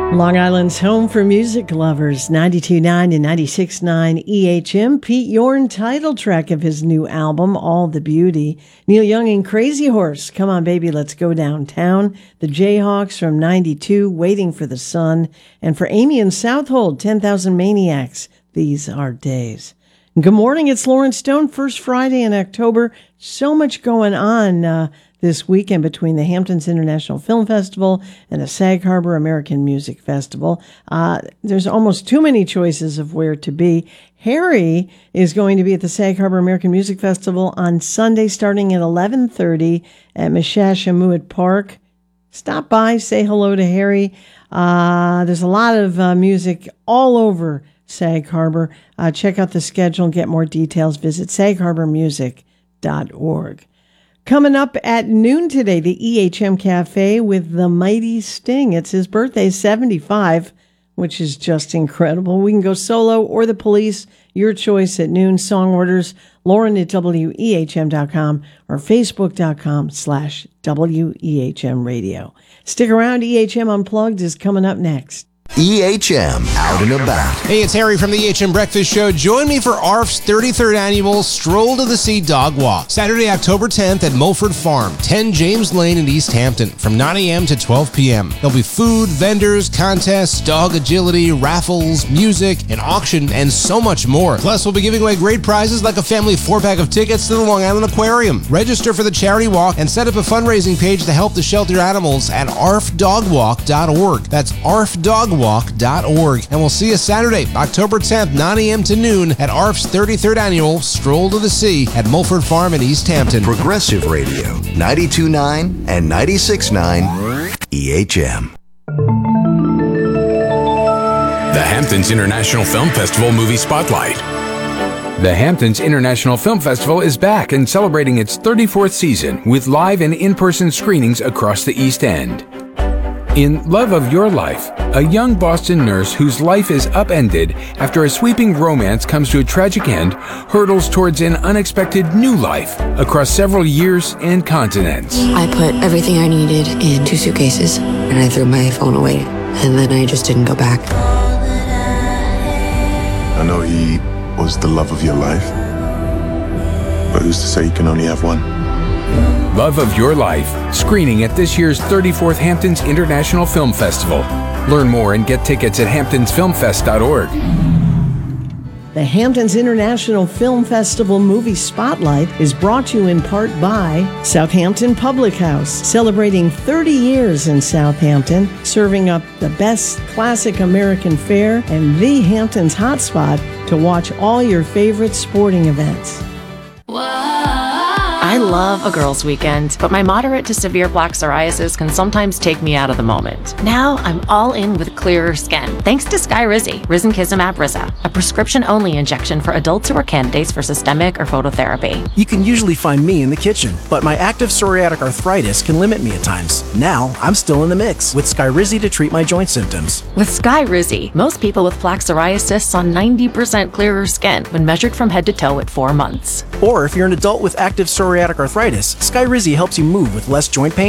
Long Island's home for music lovers, 92.9 and 96.9 EHM. Pete Yorn, title track of his new album, All the Beauty. Neil Young and Crazy Horse, Come On Baby, Let's Go Downtown. The Jayhawks from 92, Waiting for the Sun. And for Amy and Southold, 10,000 Maniacs, These Are Days. Good morning, it's Lauren Stone, first Friday in October. So much going on this weekend between the Hamptons International Film Festival and the Sag Harbor American Music Festival. There's almost too many choices of where to be. Harry is going to be at the Sag Harbor American Music Festival on Sunday starting at 11:30 at Meshashamuet Park. Stop by, say hello to Harry. There's a lot of music all over Sag Harbor. Check out the schedule and get more details. Visit sagharbormusic.org. Coming up at noon today, the EHM Cafe with the Mighty Sting. It's his birthday, 75, which is just incredible. We can go solo or the Police, your choice at noon. Song orders, Lauren at WEHM.com or Facebook.com/WEHM Radio. Stick around, EHM Unplugged is coming up next. EHM Out and About. Hey, it's Harry from the EHM Breakfast Show. Join me for ARF's 33rd annual Stroll to the Sea Dog Walk, Saturday, October 10th at Mulford Farm, 10 James Lane in East Hampton, from 9 a.m. to 12 p.m. There'll be food, vendors, contests, dog agility, raffles, music, an auction, and so much more. Plus, we'll be giving away great prizes like a family 4-pack of tickets to the Long Island Aquarium. Register for the charity walk and set up a fundraising page to help the shelter animals at arfdogwalk.org. That's arfdogwalk.org. And we'll see you Saturday, October 10th, 9 a.m. to noon at ARF's 33rd annual Stroll to the Sea at Mulford Farm in East Hampton. Progressive Radio, 92.9 and 96.9 EHM. The Hamptons International Film Festival Movie Spotlight. The Hamptons International Film Festival is back and celebrating its 34th season with live and in-person screenings across the East End. In Love of Your Life, a young Boston nurse whose life is upended after a sweeping romance comes to a tragic end hurtles towards an unexpected new life across several years and continents. I put everything I needed in 2 suitcases and I threw my phone away, and then I just didn't go back. I know he was the love of your life, but who's to say you can only have one? Love of Your Life, screening at this year's 34th Hamptons International Film Festival. Learn more and get tickets at hamptonsfilmfest.org. The Hamptons International Film Festival Movie Spotlight is brought to you in part by Southampton Public House, celebrating 30 years in Southampton, serving up the best classic American fare and the Hamptons hotspot to watch all your favorite sporting events. I love a girls' weekend, but my moderate to severe plaque psoriasis can sometimes take me out of the moment. Now I'm all in with clearer skin, thanks to Skyrizi, Risankizumab Riza, a prescription-only injection for adults who are candidates for systemic or phototherapy. You can usually find me in the kitchen, but my active psoriatic arthritis can limit me at times. Now I'm still in the mix with Skyrizi to treat my joint symptoms. With Skyrizi, most people with plaque psoriasis saw 90% clearer skin when measured from head to toe at 4 months. Or if you're an adult with active psoriatic arthritis, Skyrizi helps you move with less joint pain